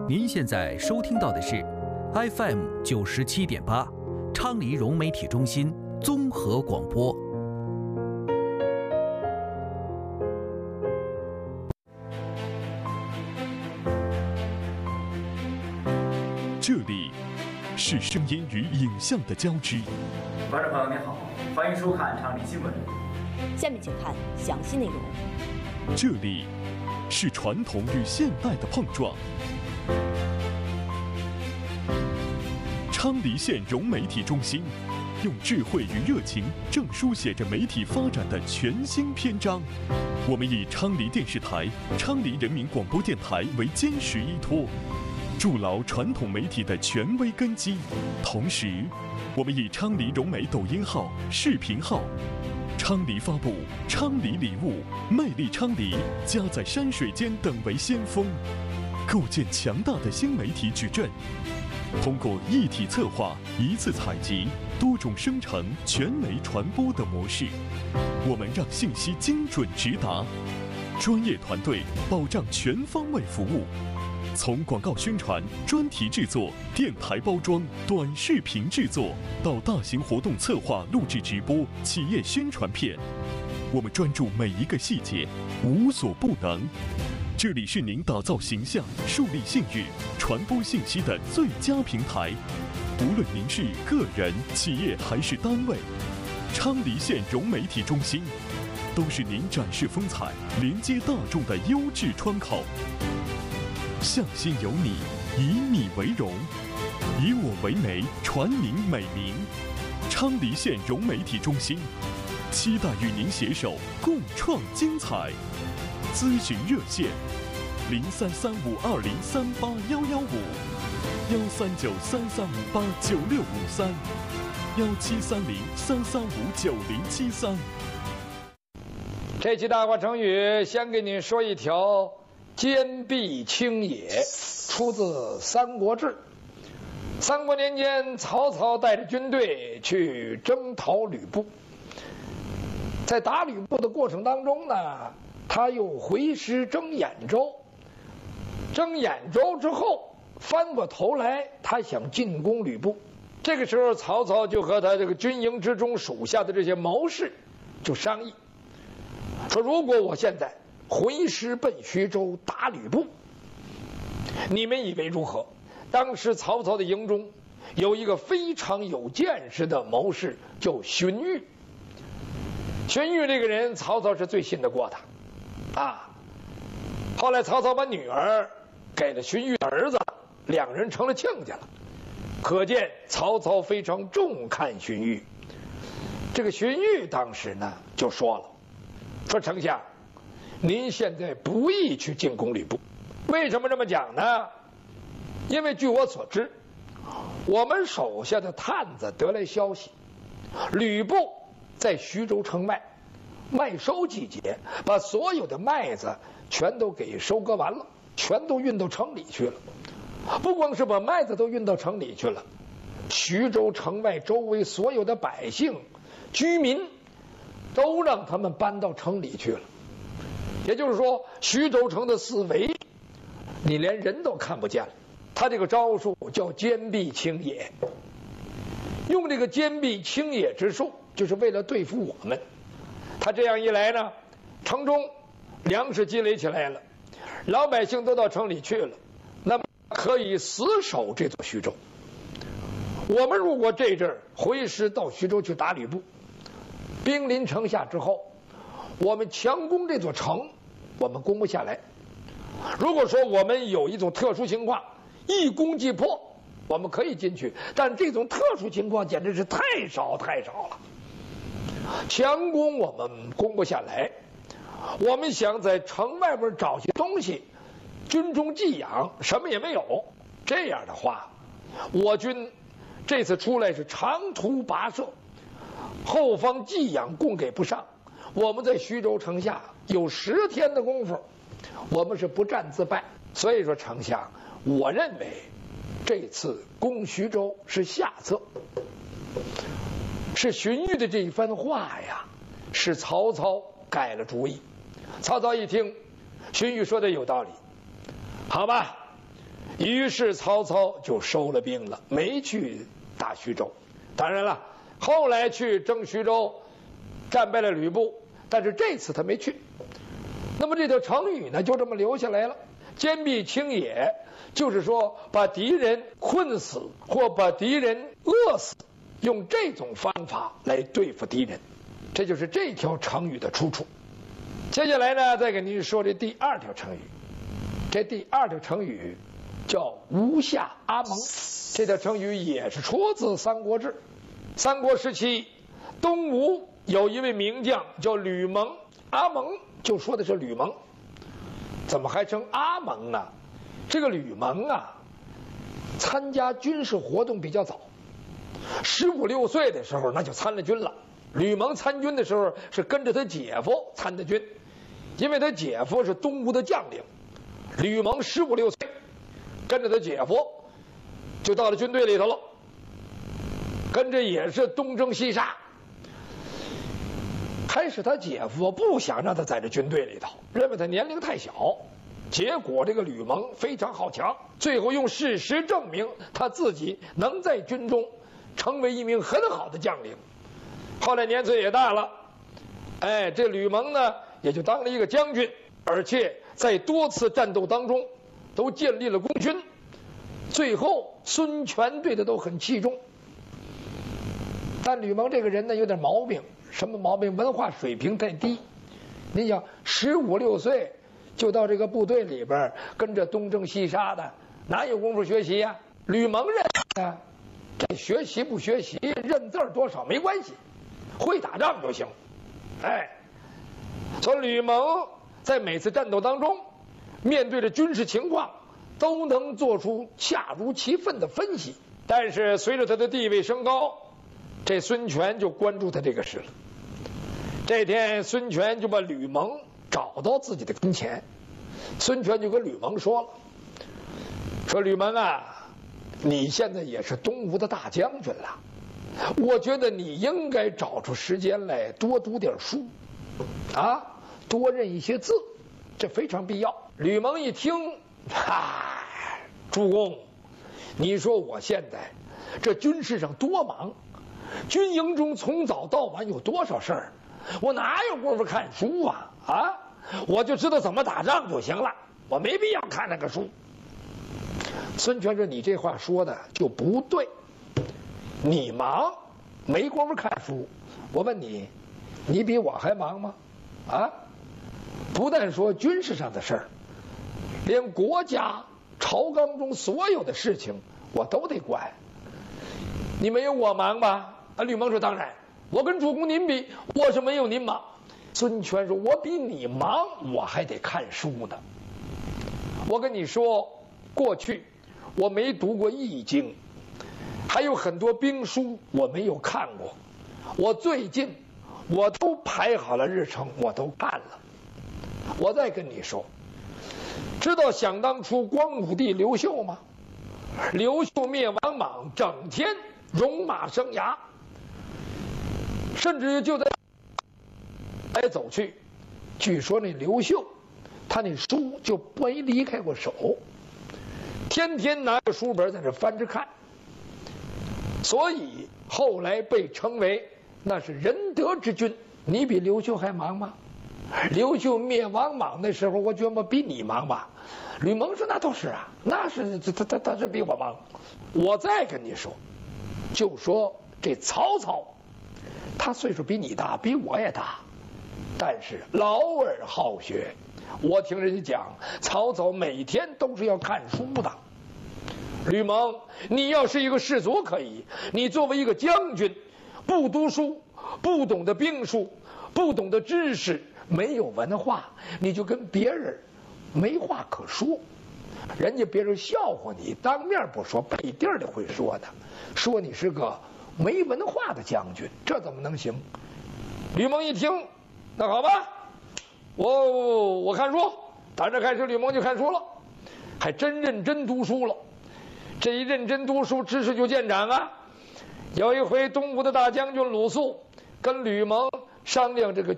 您现在收听到的是 FM 97.8昌黎融媒体中心综合广播。 这里是声音与影像的交织。 观众朋友您好，欢迎收看昌黎新闻。 下面请看详细内容。 这里是传统与现代的碰撞。昌黎县融媒体中心用智慧与热情，正书写着媒体发展的全新篇章。我们以昌黎电视台、昌黎人民广播电台为坚实依托，筑牢传统媒体的权威根基。同时，我们以昌黎融媒抖音号、视频号、昌黎发布、昌黎礼物、魅力昌黎、家在山水间等为先锋，构建强大的新媒体矩阵。通过一体策划、一次采集、多种生成、全媒传播的模式，我们让信息精准直达，专业团队保障全方位服务。从广告宣传、专题制作、电台包装、短视频制作，到大型活动策划、录制直播、企业宣传片，我们专注每一个细节，无所不能。这里是您打造形象、树立信誉、传播信息的最佳平台。无论您是个人、企业还是单位，昌黎县融媒体中心都是您展示风采、连接大众的优质窗口。向心有你，以你为荣，以我为媒，传您美名。昌黎县融媒体中心，期待与您携手共创精彩。咨询热线：033520381155，139335896053，173033599073。 这期大话成语，先给您说一条坚壁清野，出自《三国志》。三国年间，曹操带着军队去征讨吕布，在打吕布的过程当中呢，他又回师征兖州。征兖州之后，翻过头来，他想进攻吕布。这个时候，曹操就和他这个军营之中属下的这些谋士就商议，说如果我现在回师奔徐州打吕布，你们以为如何？当时曹操的营中有一个非常有见识的谋士，叫荀彧。荀彧这个人，曹操是最信得过的啊。后来曹操把女儿给了荀彧的儿子，两人成了亲家了。可见曹操非常重看荀彧。这个荀彧当时呢就说了，说丞相，您现在不宜去进攻吕布。为什么这么讲呢？因为据我所知，我们手下的探子得来消息，吕布在徐州城外麦收季节，把所有的麦子全都给收割完了，全都运到城里去了。不光是把麦子都运到城里去了，徐州城外周围所有的百姓、居民都让他们搬到城里去了。也就是说，徐州城的四围，你连人都看不见了。他这个招数叫坚壁清野，用这个坚壁清野之术，就是为了对付我们。他这样一来呢，城中粮食积累起来了，老百姓都到城里去了，那么可以死守这座徐州。我们如果这阵儿回师到徐州去打吕布，兵临城下之后，我们强攻这座城，我们攻不下来。如果说我们有一种特殊情况，一攻即破，我们可以进去，但这种特殊情况简直是太少太少了。强攻我们攻不下来，我们想在城外边找些东西，军中寄养什么也没有。这样的话，我军这次出来是长途跋涉，后方寄养供给不上，我们在徐州城下有10天的功夫，我们是不战自败。所以说，丞相，我认为这次攻徐州是下策。是荀彧的这一番话呀，使曹操改了主意。曹操一听，荀彧说的有道理，好吧， 于是曹操就收了兵了，没去打徐州。当然了，后来去征徐州，战败了吕布，但是这次他没去。那么这条成语呢，就这么留下来了。坚壁清野，就是说把敌人困死或把敌人饿死，用这种方法来对付敌人，这就是这条成语的出处。接下来呢，再给您说这第二条成语。这第二条成语叫吴下阿蒙，这条成语也是出自《三国志》。三国时期，东吴有一位名将叫吕蒙，阿蒙就说的是吕蒙，怎么还称阿蒙呢？这个吕蒙啊，参加军事活动比较早，15、16岁的时候那就参了军了。吕蒙参军的时候是跟着他姐夫参的军，因为他姐夫是东吴的将领。吕蒙15、16岁，跟着他姐夫就到了军队里头了，跟着也是东征西杀。开始他姐夫不想让他在这军队里头，认为他年龄太小。结果这个吕蒙非常好强，最后用事实证明他自己能在军中成为一名很好的将领。后来年岁也大了，这吕蒙呢也就当了一个将军，而且在多次战斗当中都建立了功勋。最后孙权对他都很器重。但吕蒙这个人呢有点毛病，什么毛病？文化水平太低。你想15、16岁就到这个部队里边跟着东征西杀的，哪有功夫学习呀？吕蒙认为这学习不学习，认字多少没关系，会打仗就行。所以吕蒙在每次战斗当中，面对着军事情况，都能做出恰如其分的分析。但是随着他的地位升高，这孙权就关注他这个事了。这天，孙权就把吕蒙找到自己的跟前，孙权就跟吕蒙说了：“说吕蒙啊，你现在也是东吴的大将军了，我觉得你应该找出时间来多读点书，多认一些字，这非常必要。”吕蒙一听，主公，你说我现在这军事上多忙，军营中从早到晚有多少事儿，我哪有功夫看书啊？我就知道怎么打仗就行了，我没必要看那个书。孙权说：“你这话说的就不对，你忙没功夫看书，我问你，你比我还忙吗？不但说军事上的事儿，连国家朝纲中所有的事情我都得管，你没有我忙吧？”吕蒙说：“当然，我跟主公您比，我是没有您忙。”孙权说：“我比你忙，我还得看书呢。我跟你说，过去我没读过《易经》，还有很多兵书我没有看过。我最近我都排好了日程，我都看了。我再跟你说，知道想当初光武帝刘秀吗？刘秀灭王莽，整天戎马生涯，甚至就在来走去。据说那刘秀，他那书就没离开过手，天天拿着书本在这翻着看，所以后来被称为那是仁德之君。你比刘秀还忙吗？刘秀灭王莽的时候，我觉得比你忙吧。吕蒙说：“那倒是啊，那是他是比我忙。”我再跟你说，就说这曹操，他岁数比你大，比我也大，但是老而好学。我听人家讲，曹操每天都是要看书的。吕蒙，你要是一个士卒可以，你作为一个将军，不读书，不懂得兵术，不懂得知识，没有文化，你就跟别人没话可说。人家别人笑话你，当面不说，背地儿的会说的，说你是个没文化的将军，这怎么能行？吕蒙一听，那好吧，我看书。打这开始，吕蒙就看书了，还真认真读书了。这一认真读书，知识就见长啊。有一回，东吴的大将军鲁肃跟吕蒙商量这个